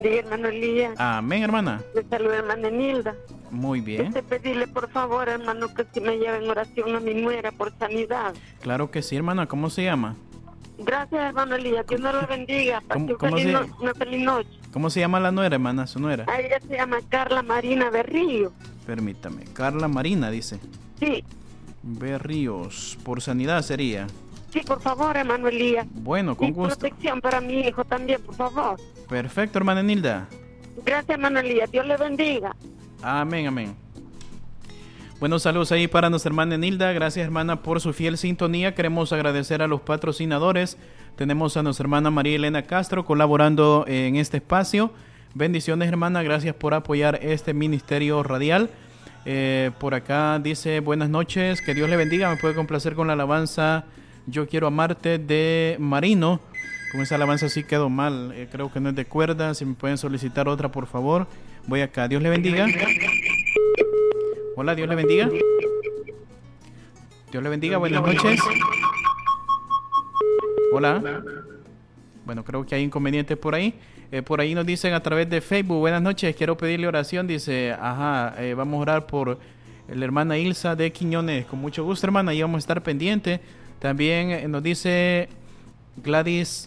Diga, hermano Elías. Amén, hermana. Le saluda, hermana Nilda. Muy bien. Pedirle, por favor, hermano, que si me lleve en oración a mi nuera por sanidad. Claro que sí, hermana. ¿Cómo se llama? Gracias, hermano Elías. Dios nos lo bendiga. Una feliz noche. ¿Cómo se llama la nuera, hermana? ¿Su nuera? Ella se llama Carla Marina Berrío. Permítame. Carla Marina, dice. Sí. Berríos. Por sanidad sería. Sí, por favor, hermano Elías. Bueno, con gusto. Protección para mi hijo también, por favor. Perfecto, hermana Nilda. Gracias, hermano Elías. Dios le bendiga. Amén, amén. Buenos saludos ahí para nuestra hermana Nilda. Gracias, hermana, por su fiel sintonía. Queremos agradecer a los patrocinadores. Tenemos a nuestra hermana María Elena Castro colaborando en este espacio. Bendiciones, hermana. Gracias por apoyar este ministerio radial. Por acá dice, buenas noches. Que Dios le bendiga. Me puede complacer con la alabanza Yo quiero amarte de Marino. Con esa alabanza sí quedó mal. Creo que no es de cuerda. Si me pueden solicitar otra, por favor. Voy acá. Dios le bendiga. Hola, Dios le bendiga. Dios le bendiga. Buenas noches. Hola. Bueno, creo que hay inconvenientes por ahí. Por ahí nos dicen a través de Facebook. Buenas noches. Quiero pedirle oración. Dice, vamos a orar por la hermana Ilsa de Quiñones. Con mucho gusto, hermana. Ahí vamos a estar pendientes. También nos dice Gladys,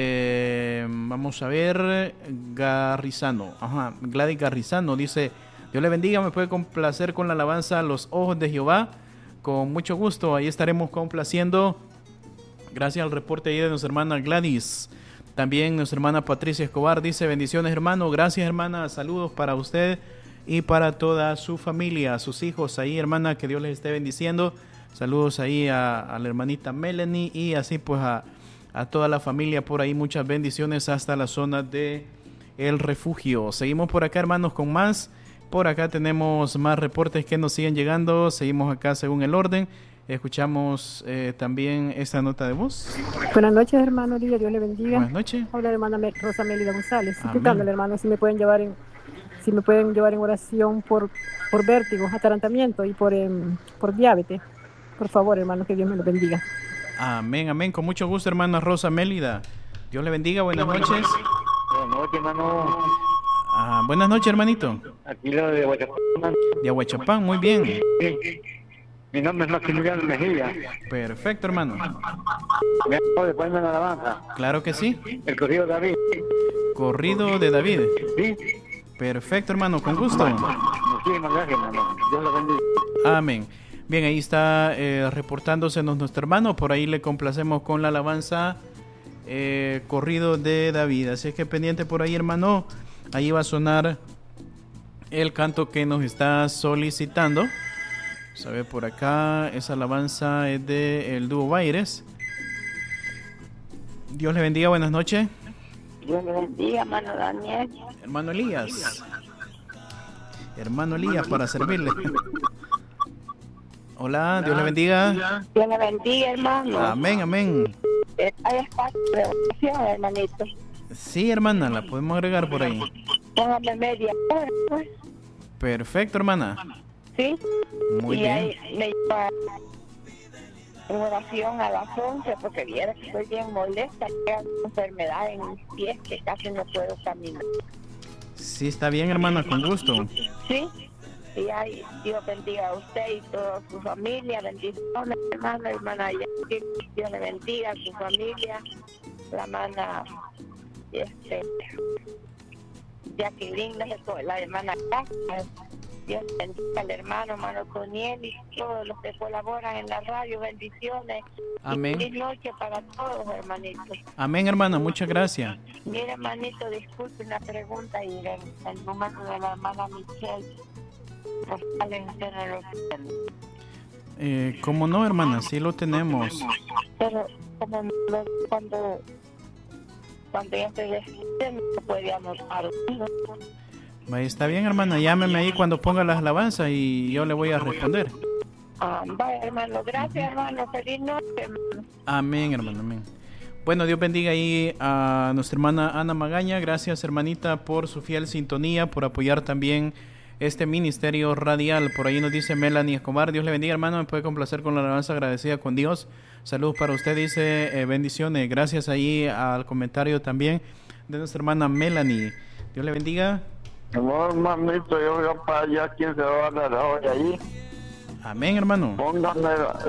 vamos a ver, Garrizano. Gladys Garrizano dice, Dios le bendiga, me puede complacer con la alabanza Los Ojos de Jehová. Con mucho gusto, ahí estaremos complaciendo. Gracias al reporte ahí de nuestra hermana Gladys. También nuestra hermana Patricia Escobar dice, bendiciones, hermano. Gracias, hermana. Saludos para usted y para toda su familia, sus hijos ahí, hermana, que Dios les esté bendiciendo. Saludos ahí a la hermanita Melanie y así pues a toda la familia por ahí. Muchas bendiciones hasta la zona de El Refugio. Seguimos por acá, hermanos, con más. Por acá tenemos más reportes que nos siguen llegando. Seguimos acá según el orden. Escuchamos también esta nota de voz. Buenas noches, hermano. Dios le bendiga. Buenas noches. Habla la hermana Rosa Mélida González. Suplicándole, hermano, si me pueden llevar en oración por vértigo, atarantamiento y por diabetes. Por favor, hermano, que Dios me lo bendiga. Amén, amén. Con mucho gusto, hermana Rosa Mélida. Dios le bendiga. Buenas noches. Buenas noches, hermano. Buenas noches, hermanito. Aquí lo de Aguachapán. De Aguachapán, muy bien. Mi nombre es Maximiliano Mejía. Perfecto, hermano. ¿Me acabo de ponerme la alabanza? Claro que sí. El corrido de David. Corrido de David. Sí. Perfecto, hermano, con gusto. Muchísimas gracias, hermano. Dios lo bendiga. Amén. Bien, ahí está reportándose nuestro hermano. Por ahí le complacemos con la alabanza Corrido de David. Así es que pendiente por ahí, hermano. Ahí va a sonar el canto que nos está solicitando. Vamos a ver por acá. Esa alabanza es de el dúo Baires. Dios le bendiga. Buenas noches. Dios le bendiga, hermano Daniel. Hermano Elías. Hermano Elías, para servirle. Hola, Dios le bendiga. Dios le bendiga, hermano. Amén, amén. Hay espacio de oración, hermanito. Sí, hermana, la podemos agregar por ahí. Póngame media hora, pues. Perfecto, hermana. Sí. Muy y bien. Ahí me lleva en oración a las 11 porque viera que estoy bien molesta. Tengo una enfermedad en mis pies que casi no puedo caminar. Sí, está bien, hermana, con gusto. Sí. Y ahí Dios bendiga a usted y toda su familia. Bendiciones, hermana Jackie. Dios le bendiga a su familia. La hermana Jacqueline, la hermana Jackie. Dios bendiga al hermano Toniel y todos los que colaboran en la radio. Bendiciones. Amén. Y feliz noche para todos, hermanitos. Amén, hermana, muchas gracias. Mira, hermanito, disculpe una pregunta y el número de la hermana Michelle. ¿Cómo no, hermana? Sí lo tenemos. Pero cuando ya estoy despierta, no puede anotar. Está bien, hermana, llámeme ahí cuando ponga las alabanzas y yo le voy a responder. Vaya, hermano, gracias, hermano. Feliz noche, hermano. Amén, hermano, amén. Bueno, Dios bendiga ahí a nuestra hermana Ana Magaña. Gracias, hermanita, por su fiel sintonía, por apoyar también este ministerio radial. Por ahí nos dice Melanie Escobar. Dios le bendiga, hermano. Me puede complacer con la alabanza agradecida con Dios. Saludos para usted, dice bendiciones. Gracias ahí al comentario también de nuestra hermana Melanie. Dios le bendiga. No, hermanito, yo voy para allá $15 hoy ahí. Amén, hermano. Póngame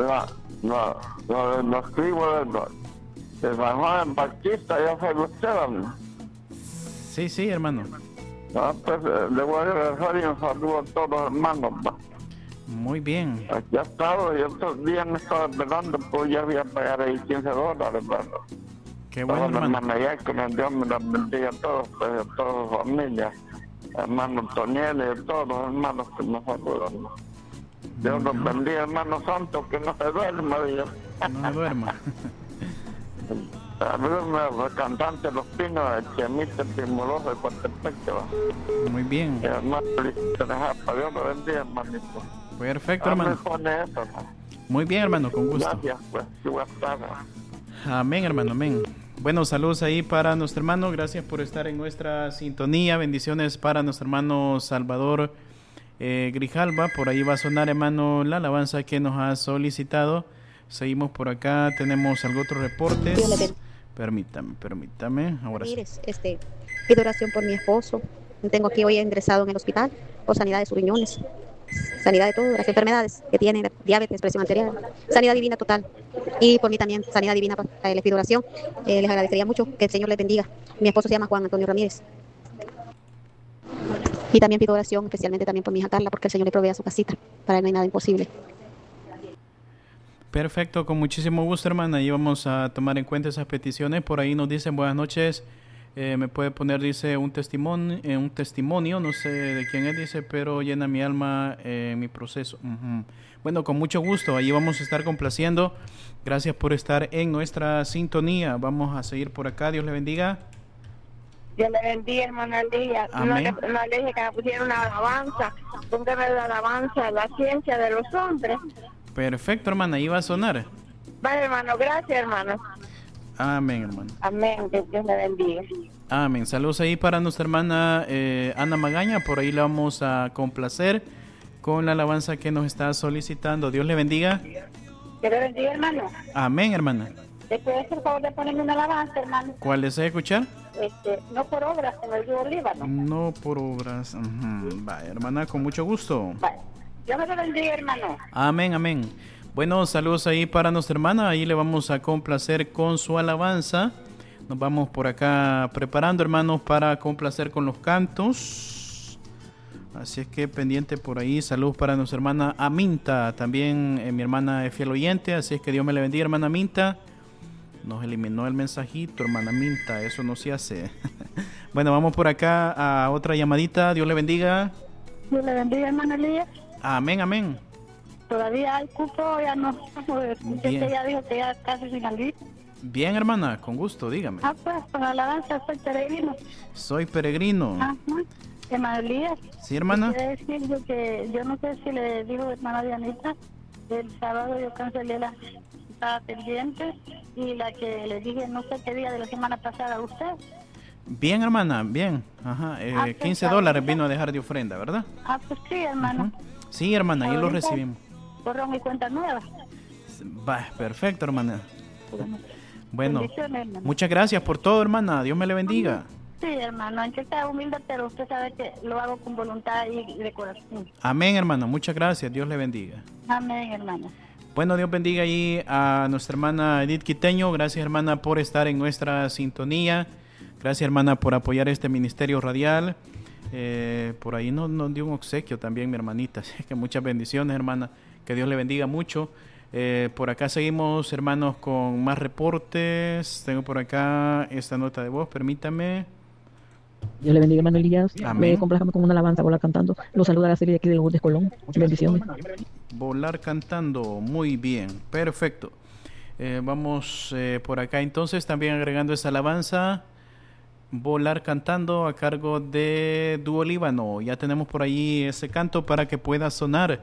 lo escribo de San Juan Bautista, ya fue usted, ¿no? Sí, hermano. Pues le voy a regresar y un saludo a todos los hermanos, ¿va? Muy bien. Aquí ha estado, y estos días me estaba esperando, pues ya voy a pagar ahí $15, hermano. Qué bueno, hermano. Que Dios me los bendiga a todos, pues, a toda su familia. Hermano Toniel y a todos los hermanos que nos saludan. Dios los bendiga, hermano santo, que no se duerma, Dios. No duerma. Saludos, cantante Los Pinos, Chemita, Primoroso, de Coatepec, ¿va? Muy bien. Hermano, Dios lo bendiga, hermanito. Perfecto, hermano. Eso, ¿no? Muy bien, hermano, con gusto. Gracias, pues. Amén, hermano, amén. Bueno, saludos ahí para nuestro hermano. Gracias por estar en nuestra sintonía. Bendiciones para nuestro hermano Salvador Grijalva. Por ahí va a sonar, hermano, la alabanza que nos ha solicitado. Seguimos por acá. Tenemos algo otros reportes. Permítame. Ahora sí. Mires, pido oración por mi esposo. Tengo aquí hoy ingresado en el hospital por sanidad de sus riñones. Sanidad de todas las enfermedades que tiene, diabetes, presión arterial, sanidad divina total. Y por mí también, sanidad divina, les pido oración. Les agradecería mucho que el Señor les bendiga. Mi esposo se llama Juan Antonio Ramírez. Y también pido oración especialmente también por mi hija Carla, porque el Señor le provee a su casita. Para él no hay nada imposible. Perfecto, con muchísimo gusto, hermana. Y vamos a tomar en cuenta esas peticiones. Por ahí nos dicen buenas noches. Me puede poner, dice, un testimonio, no sé de quién es, dice, pero llena mi alma en mi proceso. Bueno, con mucho gusto, ahí vamos a estar complaciendo. Gracias por estar en nuestra sintonía. Vamos a seguir por acá, Dios le bendiga. Dios le bendiga, hermana Lía. No le dije que me pusiera una alabanza. Póngame la alabanza, la ciencia de los hombres. Perfecto, hermana, ahí va a sonar. Vale, hermano, gracias, hermano. Amén, hermano. Amén, que Dios le bendiga. Amén. Saludos ahí para nuestra hermana Ana Magaña. Por ahí la vamos a complacer con la alabanza que nos está solicitando. Dios le bendiga. Que le bendiga, hermano. Amén, hermana. ¿Le puede hacer el favor de ponerme una alabanza, hermano? ¿Cuál desea escuchar? No por obras, en el río Líbano. No por obras. Vaya, hermana, con mucho gusto. Vale. Dios me lo bendiga, hermano. Amén, amén. Bueno, saludos ahí para nuestra hermana. Ahí le vamos a complacer con su alabanza. Nos vamos por acá preparando, hermanos, para complacer con los cantos. Así es que pendiente por ahí. Saludos para nuestra hermana Aminta. También mi hermana es fiel oyente. Así es que Dios me le bendiga, hermana Aminta. Nos eliminó el mensajito, hermana Aminta. Eso no se hace. Bueno, vamos por acá a otra llamadita. Dios le bendiga. Dios le bendiga, hermana Lía. Amén, amén. Todavía hay cupo, ya no. Usted ya dijo que ya casi sin salir. Bien, hermana, con gusto, dígame. Pues, con alabanza, soy peregrino. Soy peregrino. Hermana Lía. Sí, hermana. Quiero decirle que yo no sé si le digo, hermana Dianita, el sábado yo cancelé la estaba pendiente y la que le dije no sé qué día de la semana pasada a usted. Bien, hermana, bien. Ajá, $15 vino a dejar de ofrenda, ¿verdad? Pues sí, hermano. Sí, hermana, ahí lo recibimos. Borrón mi cuenta nueva. Va, perfecto, hermana. Bueno, hermano. Muchas gracias por todo, hermana. Dios me le bendiga. Sí, hermano, aunque está humilde, pero usted sabe que lo hago con voluntad y de corazón. Amén, hermana. Muchas gracias. Dios le bendiga. Amén, hermano. Bueno, Dios bendiga ahí a nuestra hermana Edith Quiteño. Gracias, hermana, por estar en nuestra sintonía. Gracias, hermana, por apoyar este ministerio radial. Por ahí nos dio un obsequio también mi hermanita. Así que muchas bendiciones, hermana. Que Dios le bendiga mucho. Por acá seguimos, hermanos, con más reportes. Tengo por acá esta nota de voz, permítame. Dios le bendiga, hermano Elías. Amén. Me complazcamos con una alabanza, volar cantando. Los saluda la serie de aquí de Lourdes Colón. Bendiciones. Volar cantando, muy bien, perfecto. Vamos por acá entonces, también agregando esta alabanza. Volar cantando a cargo de Dúo Líbano. Ya tenemos por ahí ese canto para que pueda sonar.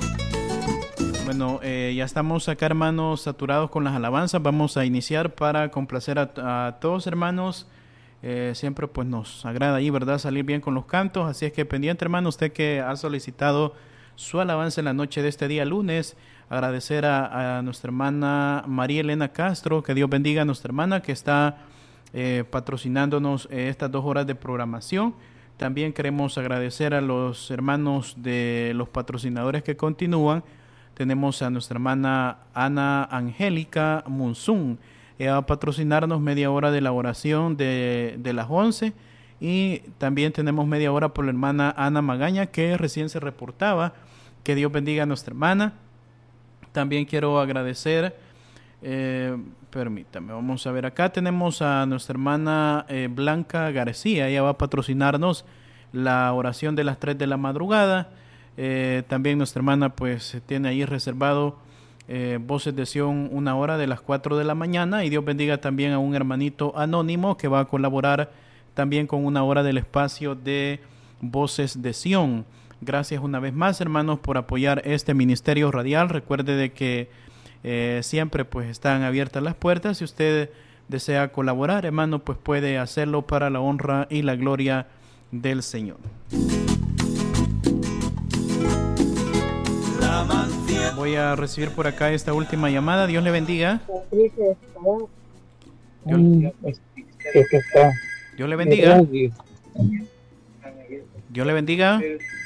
Bueno, ya estamos acá, hermanos, saturados con las alabanzas. Vamos a iniciar para complacer a todos, hermanos. Siempre pues nos agrada ahí, ¿verdad? Salir bien con los cantos. Así es que pendiente, hermano, usted que ha solicitado su alabanza en la noche de este día lunes. Agradecer a nuestra hermana María Elena Castro. Que Dios bendiga a nuestra hermana que está patrocinándonos estas 2 horas de programación. También queremos agradecer a los hermanos de los patrocinadores que continúan. Tenemos a nuestra hermana Ana Angélica Munzún. Ella va a patrocinarnos media hora de la oración de las 11. Y también tenemos media hora por la hermana Ana Magaña, que recién se reportaba. Que Dios bendiga a nuestra hermana. También quiero agradecer, permítame, vamos a ver, acá tenemos a nuestra hermana Blanca García. Ella va a patrocinarnos la oración de las 3 de la madrugada. También nuestra hermana pues tiene ahí reservado Voces de Sion 1 hora de las 4 de la mañana. Y Dios bendiga también a un hermanito anónimo que va a colaborar también con 1 hora del espacio de Voces de Sion. Gracias una vez más, hermanos, por apoyar este ministerio radial. Recuerde de que siempre pues están abiertas las puertas. Si usted desea colaborar, hermano, pues puede hacerlo para la honra y la gloria del Señor. Voy a recibir por acá esta última llamada. Dios le bendiga. Dios le bendiga. Dios le bendiga.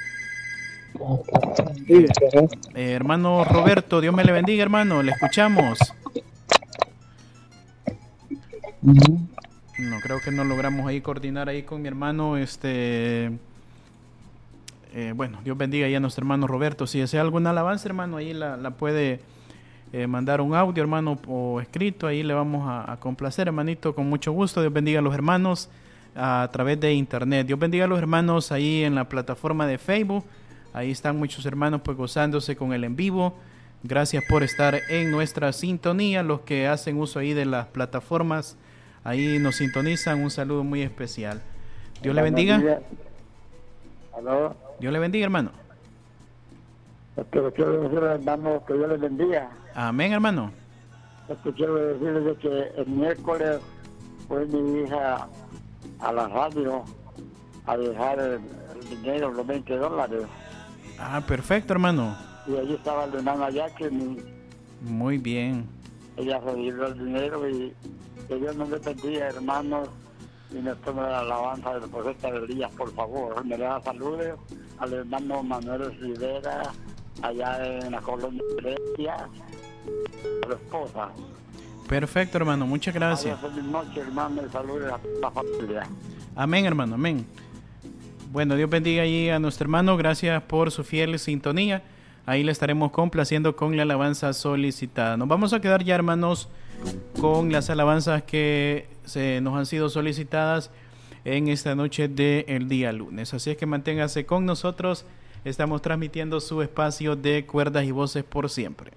Hermano Roberto, Dios me le bendiga, hermano. Le escuchamos. No, creo que no logramos ahí coordinar ahí con mi hermano. Bueno, Dios bendiga ahí a nuestro hermano Roberto. Si desea alguna alabanza, hermano, ahí la puede mandar un audio, hermano, o escrito. Ahí le vamos a complacer, hermanito, con mucho gusto. Dios bendiga a los hermanos a través de internet. Dios bendiga a los hermanos ahí en la plataforma de Facebook. Ahí están muchos hermanos pues gozándose con el en vivo. Gracias por estar en nuestra sintonía. Los que hacen uso ahí de las plataformas, ahí nos sintonizan. Un saludo muy especial. Dios le bendiga. ¿Aló? Dios le bendiga, hermano. Quiero decir, hermano, que Dios les bendiga. Amén, hermano. Quiero decirles que el miércoles fue mi hija a la radio a dejar el dinero, los $20. Ah, perfecto, hermano. Y allí estaba la hermana Jacqueline. Muy bien. Ella recibió el dinero y que Dios nos bendiga, hermanos, y nos tome la alabanza de los profetas del día, por favor. Me da saludos al hermano Manuel Rivera, allá en la colonia de Grecia, a la esposa. Perfecto, hermano, muchas gracias. Feliz noche, hermano, y saludos a la familia. Amén, hermano, amén. Bueno, Dios bendiga ahí a nuestro hermano. Gracias por su fiel sintonía. Ahí le estaremos complaciendo con la alabanza solicitada. Nos vamos a quedar ya, hermanos, con las alabanzas que nos han sido solicitadas en esta noche del día lunes. Así es que manténgase con nosotros. Estamos transmitiendo su espacio de Cuerdas y Voces por siempre.